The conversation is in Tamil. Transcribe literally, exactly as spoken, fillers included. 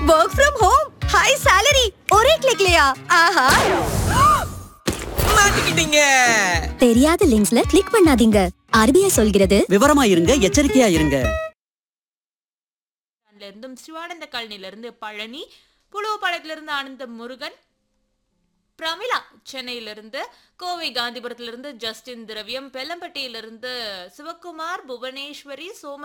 Work from home, high salary, ஒரே கிளிக்லயா? ஆஹா! மாட்டிக்கிட்டீங்க. தெரியாத லிங்க்ஸ்ல கிளிக் பண்ணாதீங்க. ஆர்பிஐ சொல்கிறது விவரமா இருங்க, எச்சரிக்கையா இருங்க. இருந்தும் சிவானந்த காலனிலிருந்து பழனி, புலுவப்பாளையத்திலிருந்து ஆனந்த முருகன், பிரமிளா சென்னையிலிருந்து, கோவை காந்திபுரத்திலிருந்து ஜஸ்டின் திரவியம், பெல்லம்பட்டியிலிருந்து சிவகுமார், புவனேஸ்வரி, சோம